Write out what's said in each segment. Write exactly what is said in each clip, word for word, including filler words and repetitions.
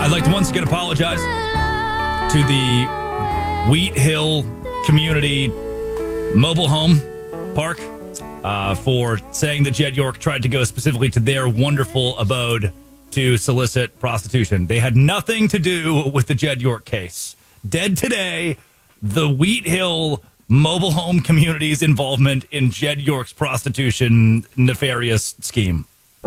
I'd like to once again apologize to the Wheat Hill Community Mobile Home Park uh, for saying that Jed York tried to go specifically to their wonderful abode to solicit prostitution. They had nothing to do with the Jed York case. Dead today, the Wheat Hill Mobile Home Community's involvement in Jed York's prostitution nefarious scheme.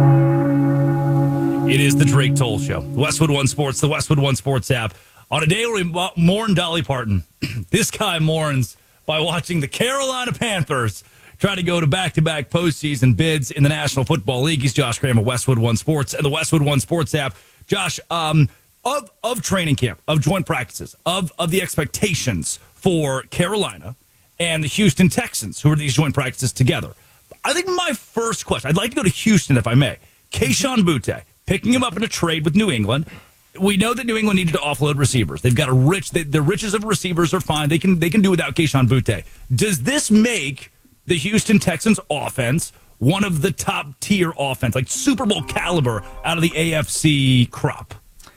It is the Drake Toll Show. Westwood One Sports, the Westwood One Sports app. On a day where we mourn Dolly Parton, this guy mourns by watching the Carolina Panthers try to go to back-to-back postseason bids in the National Football League. He's Josh Graham of Westwood One Sports and the Westwood One Sports app. Josh, um, of of training camp, of joint practices, of, of the expectations for Carolina and the Houston Texans, who are these joint practices together, I think my first question, I'd like to go to Houston if I may. Kayshon Boutte, picking him up in a trade with New England. We know that New England needed to offload receivers. They've got a rich, they, the riches of receivers are fine. They can they can do without Kayshon Boutte. Does this make the Houston Texans offense one of the top tier offense, like Super Bowl caliber out of the A F C crop?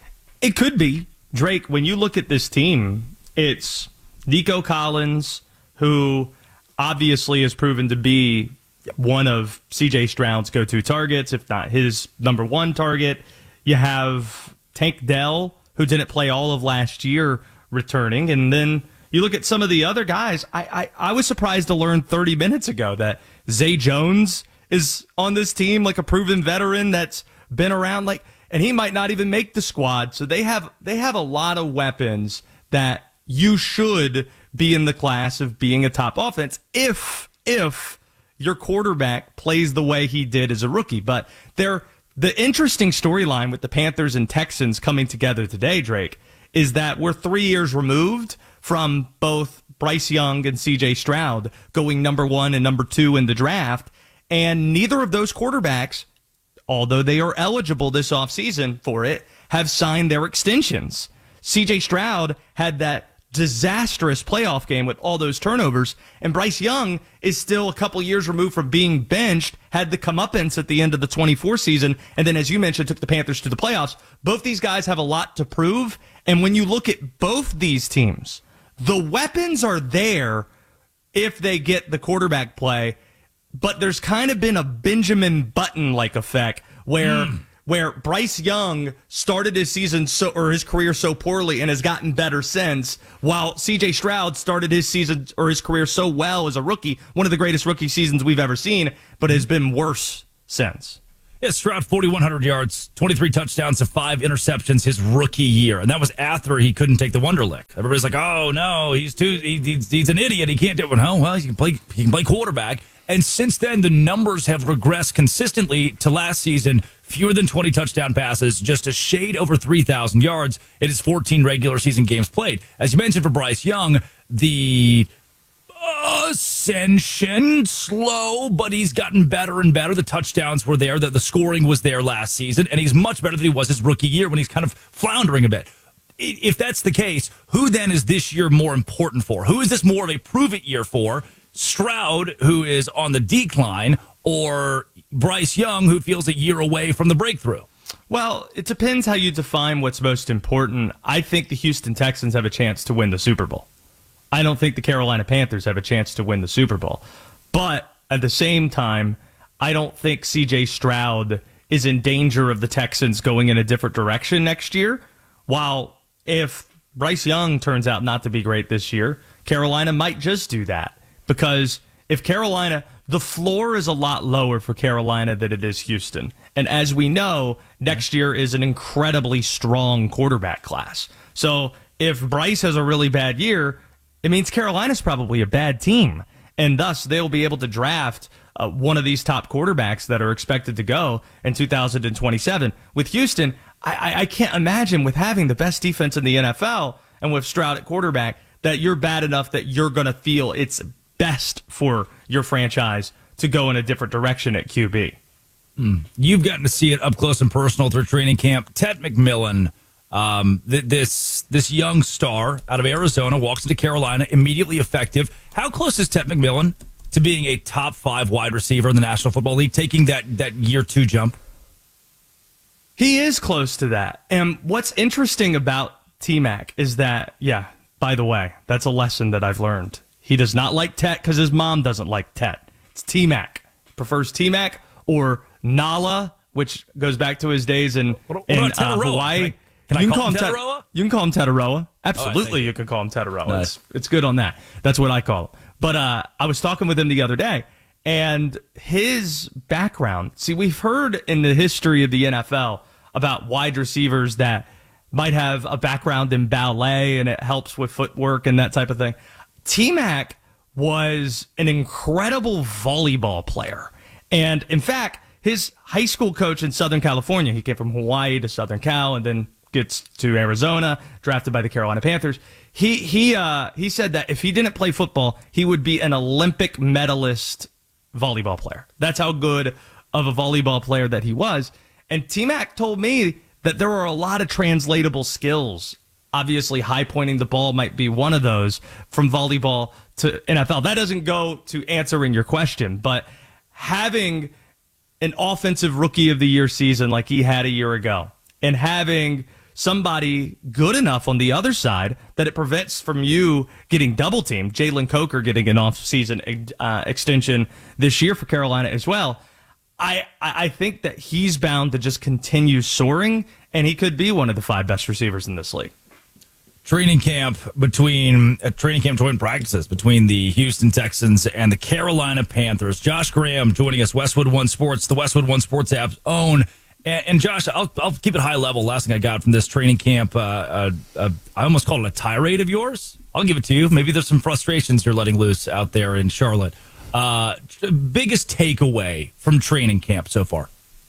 It could be. Drake, when you look at this team, it's Nico Collins, who obviously has proven to be one of C J Stroud's go-to targets, if not his number one target. You have Tank Dell, who didn't play all of last year, returning. And then you look at some of the other guys. I, I, I was surprised to learn thirty minutes ago that Zay Jones is on this team, like a proven veteran that's been around, like, and he might not even make the squad. So they have they have a lot of weapons that you should be in the class of being a top offense if if your quarterback plays the way he did as a rookie. But they're, the interesting storyline with the Panthers and Texans coming together today, Drake, is that we're three years removed from both Bryce Young and C J Stroud going number one and number two in the draft. And neither of those quarterbacks, although they are eligible this offseason for it, have signed their extensions. C J Stroud had that disastrous playoff game with all those turnovers, and Bryce Young is still a couple years removed from being benched, had the comeuppance at the end of the twenty-four season, and then, as you mentioned, took the Panthers to the playoffs. Both these guys have a lot to prove, and when you look at both these teams, the weapons are there if they get the quarterback play, but there's kind of been a Benjamin Button-like effect where mm. where Bryce Young started his season so or his career so poorly and has gotten better since, while C J Stroud started his season or his career so well as a rookie, one of the greatest rookie seasons we've ever seen, but has been worse since. Yeah, Stroud, forty-one hundred yards, twenty-three touchdowns to five interceptions his rookie year. And that was after he couldn't take the Wonderlic. Everybody's like, oh, no, he's too he, he's, he's an idiot. He can't do it. Oh, well, he can play, he can play quarterback. And since then, the numbers have regressed consistently to last season. Fewer than twenty touchdown passes, just a shade over three thousand yards in his fourteen regular season games played. As you mentioned for Bryce Young, the ascension, slow, but he's gotten better and better. The touchdowns were there, the, the scoring was there last season, and he's much better than he was his rookie year when he's kind of floundering a bit. If that's the case, who then is this year more important for? Who is this more of a prove-it year for? Stroud, who is on the decline, or Bryce Young, who feels a year away from the breakthrough? Well, it depends how you define what's most important. I think the Houston Texans have a chance to win the Super Bowl. I don't think the Carolina Panthers have a chance to win the Super Bowl. But at the same time, I don't think C J Stroud is in danger of the Texans going in a different direction next year. While if Bryce Young turns out not to be great this year, Carolina might just do that. Because if Carolina, the floor is a lot lower for Carolina than it is Houston. And as we know, next year is an incredibly strong quarterback class. So if Bryce has a really bad year, it means Carolina's probably a bad team. And thus, they'll be able to draft uh, one of these top quarterbacks that are expected to go in two thousand twenty-seven. With Houston, I, I, I can't imagine, with having the best defense in the N F L and with Stroud at quarterback, that you're bad enough that you're going to feel it's best for your franchise to go in a different direction at Q B. Mm. You've gotten to see it up close and personal through training camp. Ted McMillan, um, th- this this young star out of Arizona, walks into Carolina, immediately effective. How close is Ted McMillan to being a top five wide receiver in the National Football League, taking that, that year two jump? He is close to that. And what's interesting about T-Mac is that, yeah, by the way, that's a lesson that I've learned. He does not like Tet because his mom doesn't like Tet. It's T-Mac. Prefers T-Mac or Nala, which goes back to his days in, what, what in uh, Hawaii. Can I, can you I can call, call him Tetaroa? Tet- You can call him Tetaroa. Oh, Absolutely, you can call him Tetaroa. Nice. It's, it's good on that. That's what I call him. But uh, I was talking with him the other day, and his background. See, we've heard in the history of the N F L about wide receivers that might have a background in ballet and it helps with footwork and that type of thing. T-Mac was an incredible volleyball player. And in fact, his high school coach in Southern California, he came from Hawaii to Southern Cal and then gets to Arizona, drafted by the Carolina Panthers. He he uh, he said that if he didn't play football, he would be an Olympic medalist volleyball player. That's how good of a volleyball player that he was. And T-Mac told me that there are a lot of translatable skills. Obviously, high pointing the ball might be one of those from volleyball to N F L. That doesn't go to answering your question, but having an offensive rookie of the year season like he had a year ago and having somebody good enough on the other side that it prevents from you getting double teamed. Jalen Coker getting an off-season uh, extension this year for Carolina as well. I, I think that he's bound to just continue soaring, and he could be one of the five best receivers in this league. Training camp between uh, training camp joint practices between the Houston Texans and the Carolina Panthers. Josh Graham joining us, Westwood One Sports, the Westwood One Sports app's own. And, and Josh, I'll, I'll keep it high level. Last thing I got from this training camp, uh, uh, uh, I almost called it a tirade of yours. I'll give it to you. Maybe there's some frustrations you're letting loose out there in Charlotte. Uh, biggest takeaway from training camp so far?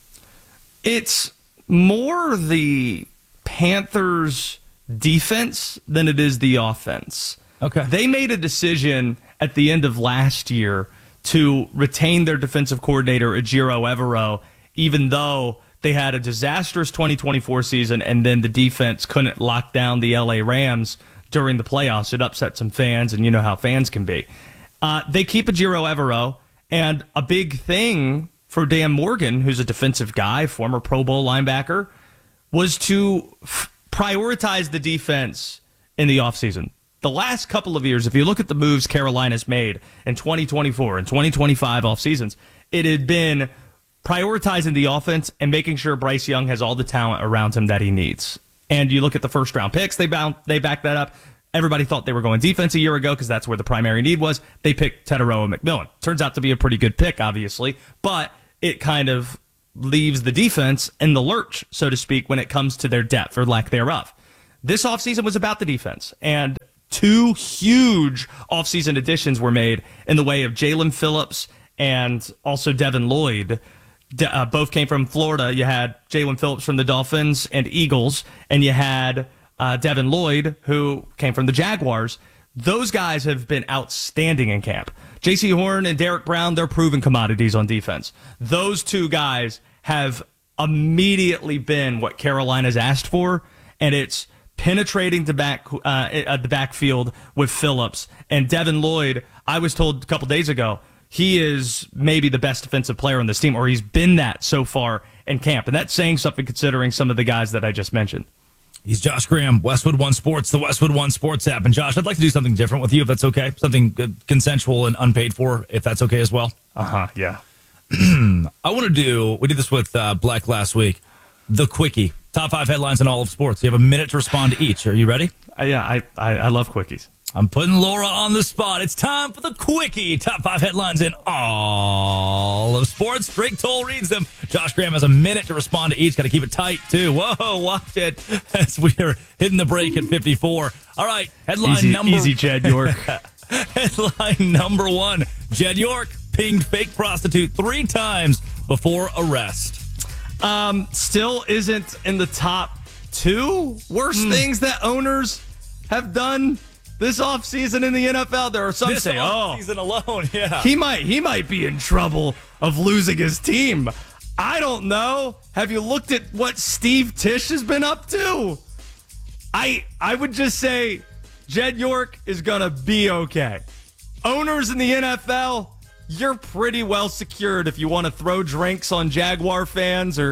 It's more the Panthers' defense than it is the offense. Okay. They made a decision at the end of last year to retain their defensive coordinator, Ejiro Evero, even though they had a disastrous twenty twenty-four season and then the defense couldn't lock down the L A Rams during the playoffs. It upset some fans, and you know how fans can be. Uh, they keep Ejiro Evero, and a big thing for Dan Morgan, who's a defensive guy, former Pro Bowl linebacker, was to f- prioritize the defense in the offseason. The last couple of years, if you look at the moves Carolina's made in twenty twenty-four and twenty twenty-five off seasons, it had been prioritizing the offense and making sure Bryce Young has all the talent around him that he needs. And you look at the first round picks, they bound, they backed that up. Everybody thought they were going defense a year ago because that's where the primary need was. They picked Tetaroa McMillan. Turns out to be a pretty good pick, obviously, but it kind of leaves the defense in the lurch, so to speak, when it comes to their depth or lack thereof. This offseason was about the defense, and two huge offseason additions were made in the way of Jalen Phillips and also Devin Lloyd. De- uh, both came from Florida. You had Jalen Phillips from the Dolphins and Eagles, and you had uh, Devin Lloyd, who came from the Jaguars. Those guys have been outstanding in camp. J C Horn and Derek Brown, they're proven commodities on defense. Those two guys have immediately been what Carolina's asked for, and it's penetrating the back uh, the backfield with Phillips. And Devin Lloyd, I was told a couple days ago, he is maybe the best defensive player on this team, or he's been that so far in camp. And that's saying something considering some of the guys that I just mentioned. He's Josh Graham, Westwood One Sports, the Westwood One Sports app. And Josh, I'd like to do something different with you, if that's okay. Something uh, consensual and unpaid for, if that's okay as well. Uh-huh, yeah. I want to do, we did this with uh, Black last week, the Quickie. Top five headlines in all of sports. You have a minute to respond to each. Are you ready? Uh, yeah, I, I, I love quickies. I'm putting Laura on the spot. It's time for the Quickie. Top five headlines in all of sports. Drake Toll reads them. Josh Graham has a minute to respond to each. Got to keep it tight, too. Whoa, watch it as we are hitting the break at fifty-four. All right, headline easy, number... Easy, Jed York. Headline number one. Jed York pinged fake prostitute three times before arrest. Um, still isn't in the top two worst mm. things that owners have done this offseason in the N F L. There are some this say, oh, season alone, yeah. He might he might be in trouble of losing his team. I don't know. Have you looked at what Steve Tisch has been up to? I I would just say Jed York is gonna be okay. Owners in the N F L, you're pretty well secured if you want to throw drinks on Jaguar fans or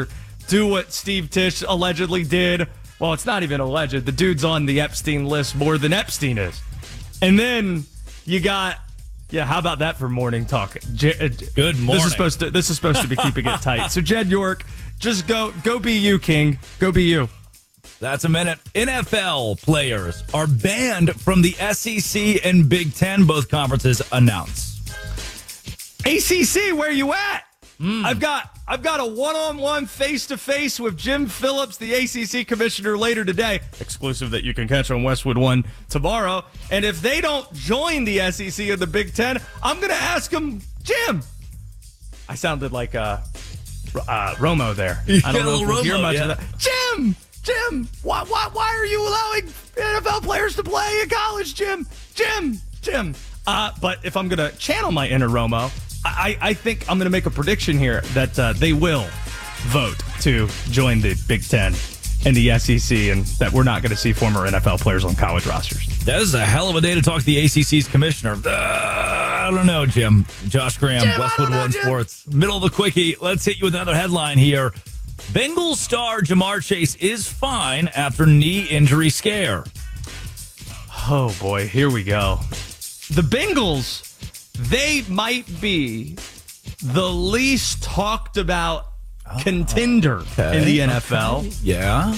do what Steve Tisch allegedly did. Well, it's not even alleged. The dude's on the Epstein list more than Epstein is. And then you got, yeah, how about that for morning talk? J- uh, Good morning. This is supposed to, this is supposed to be keeping it tight. So, Jed York, just go, go be you, King. Go be you. That's a minute. N F L players are banned from the S E C and Big Ten, both conferences announce. A C C, where you at? Mm. I've got I've got a one-on-one face-to-face with Jim Phillips, the A C C commissioner, later today. Exclusive that you can catch on Westwood One tomorrow. And if they don't join the S E C and the Big Ten, I'm going to ask them, Jim. I sounded like uh, uh, Romo there. I don't know if we'll hear much yeah. of that. Jim! Jim! Why, why, why are you allowing N F L players to play in college, Jim? Jim! Jim! Uh, but if I'm going to channel my inner Romo, I, I think I'm going to make a prediction here that uh, they will vote to join the Big Ten and the S E C, and that we're not going to see former N F L players on college rosters. That is a hell of a day to talk to the A C C's commissioner. Uh, I don't know, Jim. Josh Graham, Jim, Westwood know, One Jim. Sports. Middle of the quickie. Let's hit you with another headline here. Bengals star Jamar Chase is fine after knee injury scare. Oh, boy. Here we go. The Bengals, they might be the least talked about oh, contender okay, in the N F L. Okay. Yeah.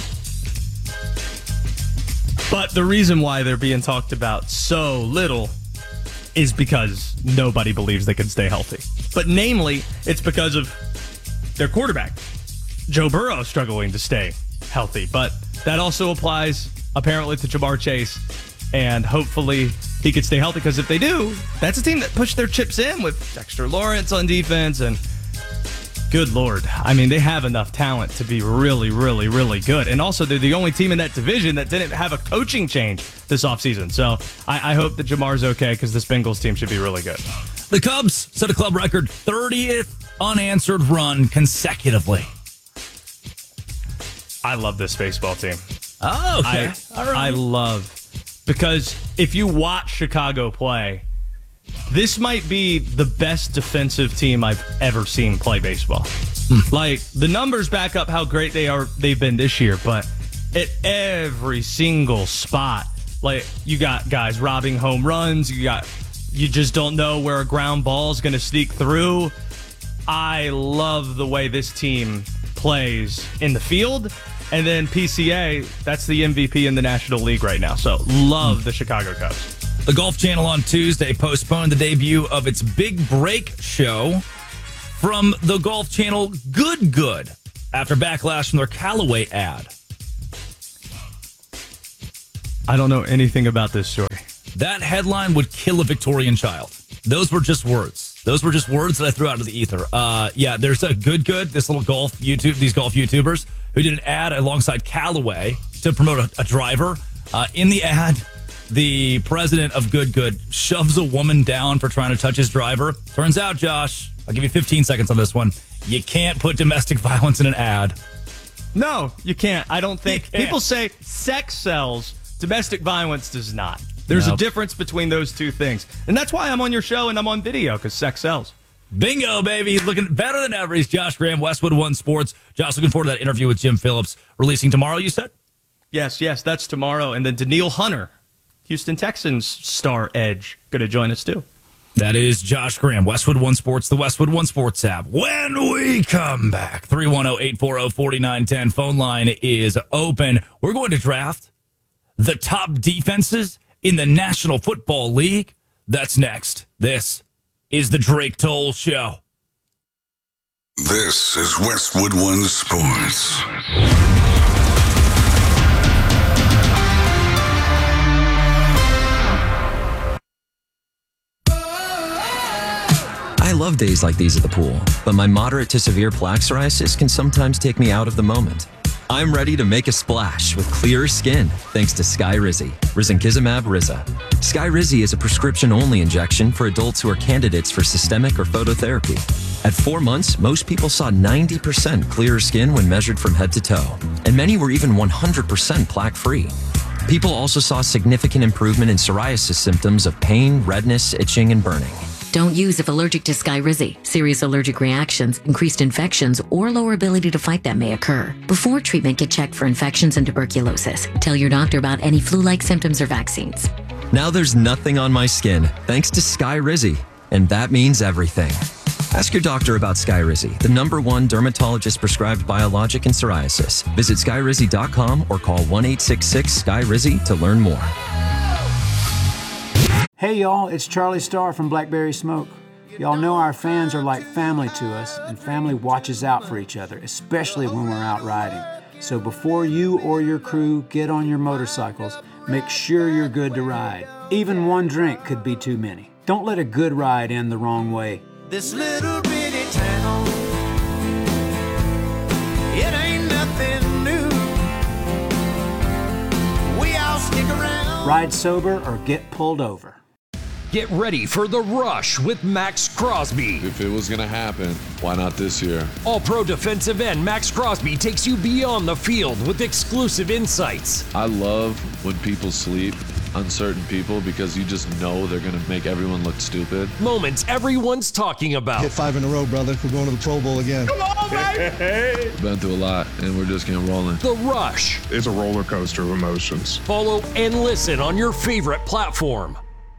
But the reason why they're being talked about so little is because nobody believes they can stay healthy. But namely, it's because of their quarterback, Joe Burrow, struggling to stay healthy. But that also applies apparently to Jamar Chase, and hopefully he could stay healthy, because if they do, that's a team that pushed their chips in with Dexter Lawrence on defense, and good Lord, I mean, they have enough talent to be really, really, really good. And also, they're the only team in that division that didn't have a coaching change this offseason. So I, I hope that Jamar's okay, because this Bengals team should be really good. The Cubs set a club record thirtieth unanswered run consecutively. I love this baseball team. Oh, okay. I, All right. I love, because if you watch Chicago play, this might be the best defensive team I've ever seen play baseball. Hmm. Like, the numbers back up how great they are, they've been this year, but at every single spot, like, you got guys robbing home runs, you got, you just don't know where a ground ball is going to sneak through. I love the way this team plays in the field. And then P C A, that's the M V P in the National League right now. So love the Chicago Cubs. The Golf Channel on Tuesday postponed the debut of its Big Break show from the Golf Channel Good Good after backlash from their Callaway ad. I don't know anything about this story. That headline would kill a Victorian child. Those were just words. Those were just words that I threw out of the ether. Uh, yeah, there's a Good Good, this little golf YouTube, these golf YouTubers who did an ad alongside Callaway to promote a, a driver. Uh, in the ad, the president of Good Good shoves a woman down for trying to touch his driver. Turns out, Josh, I'll give you fifteen seconds on this one. You can't put domestic violence in an ad. No, you can't. I don't think. Can't. People say sex sells, domestic violence does not. There's Nope. a difference between those two things. And that's why I'm on your show and I'm on video, because sex sells. Bingo, baby. He's looking better than ever. He's Josh Graham, Westwood One Sports. Josh, looking forward to that interview with Jim Phillips. Releasing tomorrow, you said? Yes, yes, that's tomorrow. And then Daniil Hunter, Houston Texans star edge, going to join us too. That is Josh Graham, Westwood One Sports, the Westwood One Sports app. When we come back, three one zero, eight four zero, four nine one zero. Phone line is open. We're going to draft the top defenses in the National Football League. That's next. This is the Drake Toll Show. This is Westwood One Sports. I love days like these at the pool, but my moderate to severe plaque psoriasis can sometimes take me out of the moment. I'm ready to make a splash with clearer skin thanks to Skyrizi, Risankizumab Riza. Skyrizi is a prescription-only injection for adults who are candidates for systemic or phototherapy. At four months, most people saw ninety percent clearer skin when measured from head to toe, and many were even one hundred percent plaque-free. People also saw significant improvement in psoriasis symptoms of pain, redness, itching, and burning. Don't use if allergic to Skyrizi. Serious allergic reactions, increased infections, or lower ability to fight them may occur. Before treatment, get checked for infections and tuberculosis. Tell your doctor about any flu-like symptoms or vaccines. Now there's nothing on my skin thanks to Skyrizi, and that means everything. Ask your doctor about Skyrizi, the number one dermatologist-prescribed biologic in psoriasis. Visit skyrizi dot com or call one eight six six Sky Rizzy to learn more. Hey y'all, it's Charlie Starr from Blackberry Smoke. Y'all know our fans are like family to us, and family watches out for each other, especially when we're out riding. So before you or your crew get on your motorcycles, make sure you're good to ride. Even one drink could be too many. Don't let a good ride end the wrong way. This little bitty town, it ain't nothing new. We all stick around. Ride sober or get pulled over. Get ready for The Rush with Max Crosby. If it was going to happen, why not this year? All-pro defensive end Max Crosby takes you beyond the field with exclusive insights. I love when people sleep on certain people because you just know they're going to make everyone look stupid. Moments everyone's talking about. Hit five in a row, brother. We're going to the Pro Bowl again. Come on, baby! Been through a lot, and we're just getting rolling. The Rush. It's a roller coaster of emotions. Follow and listen on your favorite platform.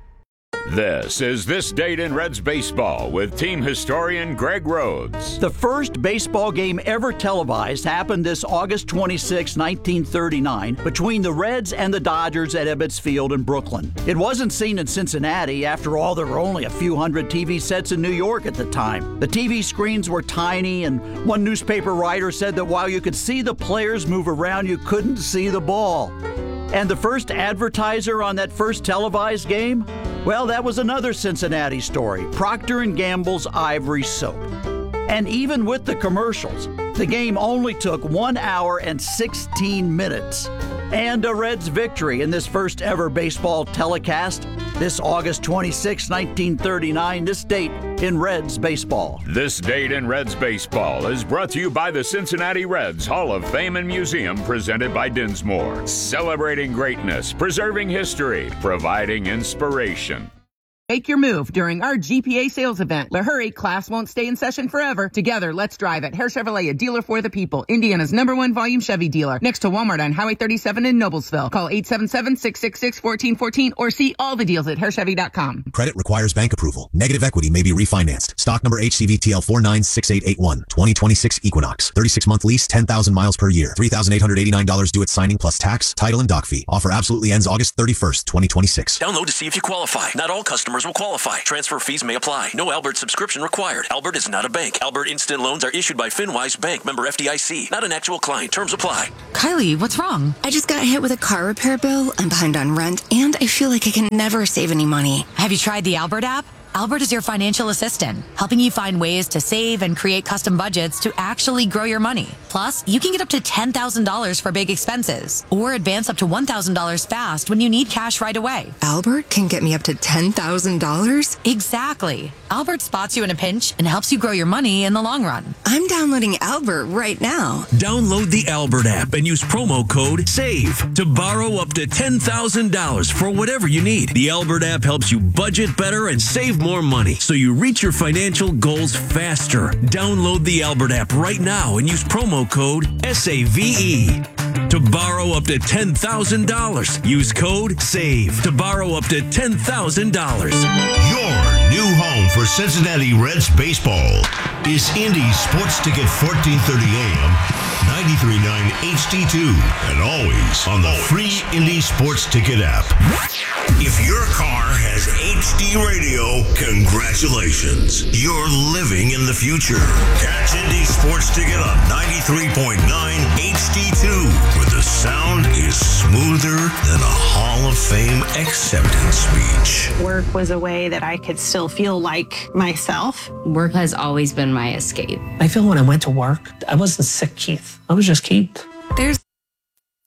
This is This Date in Reds Baseball with team historian Greg Rhodes. The first baseball game ever televised happened this August twenty-sixth, nineteen thirty-nine, between the Reds and the Dodgers at Ebbets Field in Brooklyn. It wasn't seen in Cincinnati. After all, there were only a few hundred T V sets in New York at the time. The T V screens were tiny, and one newspaper writer said that while you could see the players move around, you couldn't see the ball. And the first advertiser on that first televised game? Well, that was another Cincinnati story, Procter and Gamble's Ivory Soap. And even with the commercials, the game only took one hour and sixteen minutes. And a Reds victory in this first ever baseball telecast, this August twenty-sixth, nineteen thirty-nine, this date in Reds baseball. This Date in Reds Baseball is brought to you by the Cincinnati Reds Hall of Fame and Museum, presented by Dinsmore. Celebrating greatness, preserving history, providing inspiration. Make your move during our G P A sales event. But hurry, class won't stay in session forever. Together, let's drive at Hare Chevrolet, a dealer for the people. Indiana's number one volume Chevy dealer. Next to Walmart on Highway thirty-seven in Noblesville. Call eight seven seven, six six six, one four one four or see all the deals at hare chevy dot com. Credit requires bank approval. Negative equity may be refinanced. Stock number H C V T L four nine six eight eight one. twenty twenty-six Equinox. thirty-six month lease, ten thousand miles per year. three thousand eight hundred eighty-nine dollars due at signing plus tax, title, and dock fee. Offer absolutely ends August thirty-first, twenty twenty-six. Download to see if you qualify. Not all customers will qualify. Transfer fees may apply. No Albert subscription required. Albert is not a bank. Albert Instant Loans are issued by FinWise Bank, member F D I C. Not an actual client. Terms apply. Kylie, what's wrong? I just got hit with a car repair bill. I'm behind on rent, and I feel like I can never save any money. Have you tried the Albert app? Albert is your financial assistant, helping you find ways to save and create custom budgets to actually grow your money. Plus, you can get up to ten thousand dollars for big expenses or advance up to one thousand dollars fast when you need cash right away. Albert can get me up to ten thousand dollars? Exactly. Albert spots you in a pinch and helps you grow your money in the long run. I'm downloading Albert right now. Download the Albert app and use promo code SAVE to borrow up to ten thousand dollars for whatever you need. The Albert app helps you budget better and save more money so you reach your financial goals faster. Download the Albert app right now and use promo code S A V E to borrow up to ten thousand dollars. Use code SAVE to borrow up to ten thousand dollars. Your new home for Cincinnati Reds baseball is Indy Sports Ticket fourteen thirty A M, ninety-three point nine H D two, and always on the free Indy Sports Ticket app. If your car has H D radio, congratulations. You're living in the future. Catch Indy Sports Ticket on ninety-three point nine H D two, where the sound is smoother than a Hall of Fame acceptance speech. Work was a way that I could still feel like myself. Work has always been my escape. I feel when I went to work, I wasn't sick Keith. I was just Keith.